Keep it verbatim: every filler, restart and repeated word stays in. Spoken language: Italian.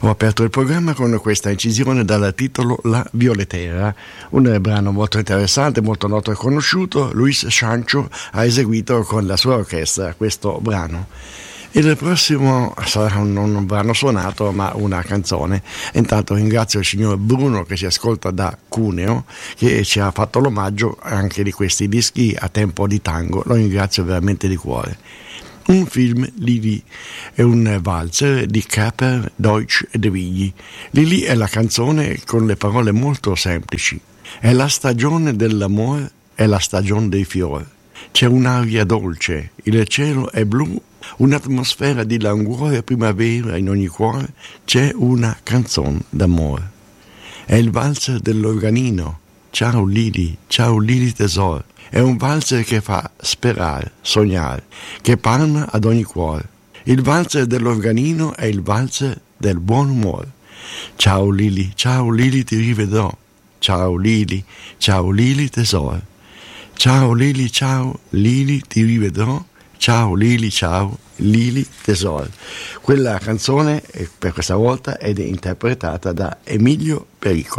Ho aperto il programma con questa incisione dal titolo La Violetera, un brano molto interessante, molto noto e conosciuto. Luis Sancho ha eseguito con la sua orchestra questo brano. Il prossimo sarà un, un brano suonato, ma una canzone. Intanto ringrazio il signor Bruno che ci ascolta da Cuneo, che ci ha fatto l'omaggio anche di questi dischi a tempo di tango. Lo ringrazio veramente di cuore. Un film, Lili, è un valzer di Kaper, Deutsch e De Vigny. Lili è la canzone con le parole molto semplici. È la stagione dell'amore, è la stagione dei fiori. C'è un'aria dolce, il cielo è blu, un'atmosfera di languore primavera in ogni cuore, c'è una canzone d'amore. È il valzer dell'organino. Ciao Lili, ciao Lili tesoro. È un valzer che fa sperare, sognare, che parla ad ogni cuore. Il valzer dell'organino è il valzer del buon umore. Ciao Lili, ciao Lili, ti rivedrò. Ciao Lili, ciao Lili tesoro. Ciao Lili, ciao Lili, ti rivedrò. Ciao Lili, ciao Lili tesoro. Quella canzone per questa volta è interpretata da Emilio Pericola.